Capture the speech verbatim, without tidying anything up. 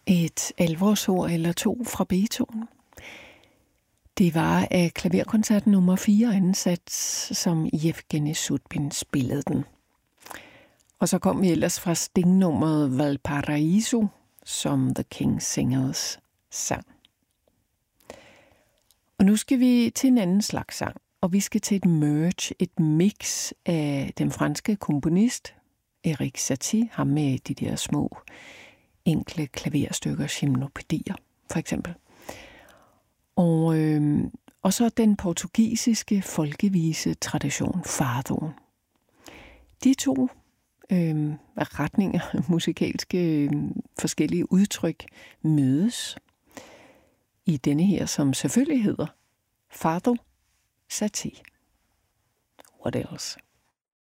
Et alvorsord eller to fra Beethoven. Det var af klaverkoncert nummer fire anden sats, som Jevgenij Sudbin spillede den. Og så kom vi ellers fra stingnummeret Valparaiso, som The King's Singers sang. Og nu skal vi til en anden slags sang, og vi skal til et merge, et mix af den franske komponist Erik Satie, ham med de der små enkle klaverstykker, gymnopædier for eksempel. Og, øh, og så den portugisiske folkevise tradition, Fado. De to øh, retninger, musikalske øh, forskellige udtryk, mødes i denne her, som selvfølgelig hedder Fado Satie. What else?